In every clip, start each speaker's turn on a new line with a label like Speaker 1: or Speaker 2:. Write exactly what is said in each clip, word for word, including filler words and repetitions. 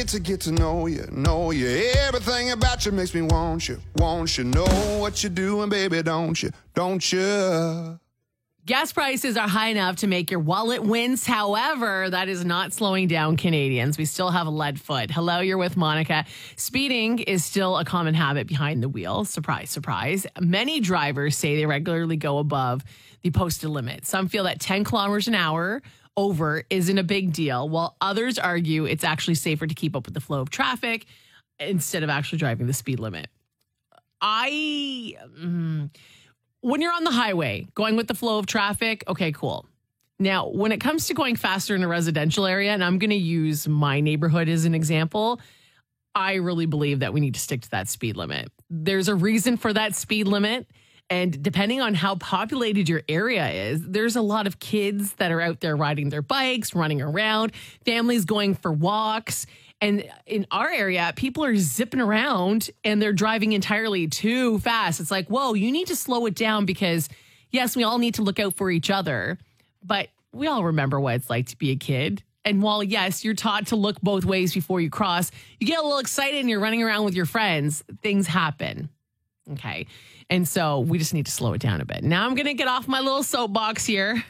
Speaker 1: get to get to know you, know you. Everything about you makes me want you, want you. Know what you're doing, baby, don't you, don't you?
Speaker 2: Gas prices are high enough to make your wallet wince. However, that is not slowing down Canadians. We still have a lead foot. Hello, you're with Monica. Speeding is still a common habit behind the wheel. Surprise, surprise. Many drivers say they regularly go above the posted limit. Some feel that ten kilometers an hour over isn't a big deal, while others argue it's actually safer to keep up with the flow of traffic instead of actually driving the speed limit. I... Mm, When you're on the highway, going with the flow of traffic, okay, cool. Now, when it comes to going faster in a residential area, and I'm going to use my neighborhood as an example, I really believe that we need to stick to that speed limit. There's a reason for that speed limit, and depending on how populated your area is, there's a lot of kids that are out there riding their bikes, running around, families going for walks. And in our area, people are zipping around and they're driving entirely too fast. It's like, whoa, you need to slow it down because, yes, we all need to look out for each other. But we all remember what it's like to be a kid. And while, yes, you're taught to look both ways before you cross, you get a little excited and you're running around with your friends. Things happen. Okay. And so we just need to slow it down a bit. Now I'm going to get off my little soapbox here.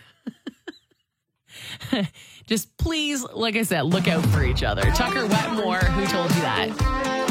Speaker 2: Just please, like I said, look out for each other. Tucker Wetmore, who told you that?